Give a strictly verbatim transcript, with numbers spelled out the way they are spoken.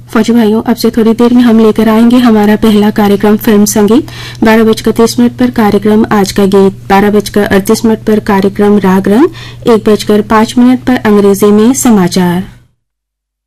फौजी भाइयों, अब से थोड़ी देर में हम लेकर आएंगे हमारा पहला कार्यक्रम फिल्म संगीत। बारह बजकर तीस मिनट पर कार्यक्रम आज का गीत, बारह बजकर अड़तीस मिनट पर कार्यक्रम राग रंग, एक बजकर पांच मिनट पर अंग्रेजी में समाचार।